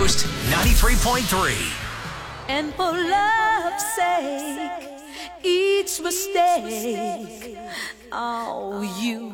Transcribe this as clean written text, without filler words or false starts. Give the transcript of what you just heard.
Coast 93.3. And for love's sake, each mistake, oh, you